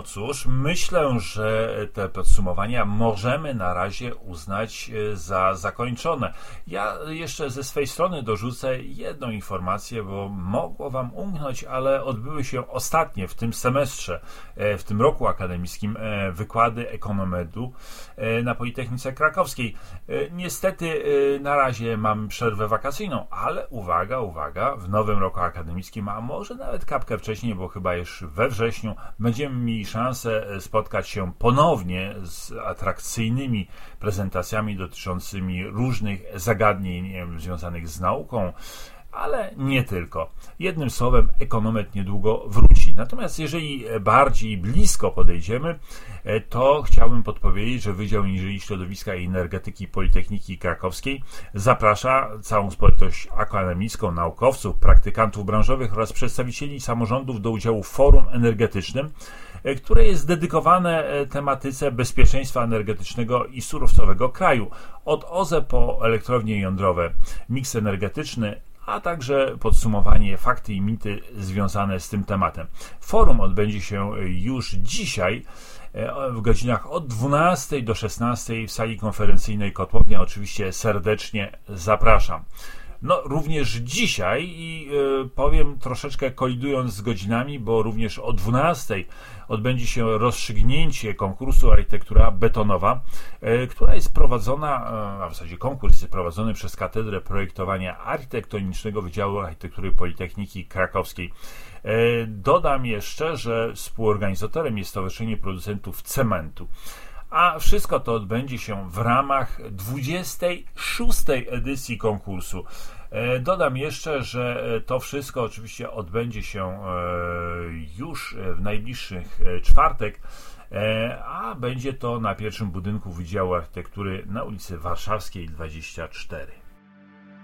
No cóż, myślę, że te podsumowania możemy na razie uznać za zakończone. Ja jeszcze ze swej strony dorzucę jedną informację, bo mogło Wam umknąć, ale odbyły się ostatnie w tym semestrze, w tym roku akademickim wykłady Ekonomedu na Politechnice Krakowskiej. Niestety na razie mamy przerwę wakacyjną, ale uwaga, w nowym roku akademickim, a może nawet kapkę wcześniej, bo chyba już we wrześniu będziemy mieli szansę spotkać się ponownie z atrakcyjnymi prezentacjami dotyczącymi różnych zagadnień związanych z nauką, ale nie tylko. Jednym słowem, Ekonomet niedługo wróci. Natomiast jeżeli bardziej blisko podejdziemy, to chciałbym podpowiedzieć, że Wydział Inżynierii Środowiska i Energetyki Politechniki Krakowskiej zaprasza całą społeczność akademicką, naukowców, praktykantów branżowych oraz przedstawicieli samorządów do udziału w forum energetycznym, które jest dedykowane tematyce bezpieczeństwa energetycznego i surowcowego kraju. Od OZE po elektrownie jądrowe, miks energetyczny, a także podsumowanie fakty i mity związane z tym tematem. Forum odbędzie się już dzisiaj w godzinach od 12 do 16 w sali konferencyjnej Kotłownia. Oczywiście serdecznie zapraszam. No, również dzisiaj i powiem troszeczkę kolidując z godzinami, bo również o 12 odbędzie się rozstrzygnięcie konkursu Architektura Betonowa, która jest prowadzona, a w zasadzie konkurs jest prowadzony przez Katedrę Projektowania Architektonicznego Wydziału Architektury Politechniki Krakowskiej. Dodam jeszcze, że współorganizatorem jest Stowarzyszenie Producentów Cementu. A wszystko to odbędzie się w ramach 26. edycji konkursu. Dodam jeszcze, że to wszystko oczywiście odbędzie się już w najbliższych czwartek, a będzie to na pierwszym budynku Wydziału Architektury na ulicy Warszawskiej 24.